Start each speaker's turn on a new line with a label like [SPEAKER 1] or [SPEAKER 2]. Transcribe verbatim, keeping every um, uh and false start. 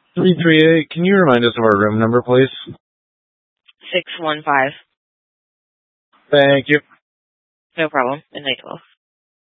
[SPEAKER 1] three three eight, can you remind us of our room number, please?
[SPEAKER 2] six one five.
[SPEAKER 1] Thank you.
[SPEAKER 2] No problem. Midnight twelve.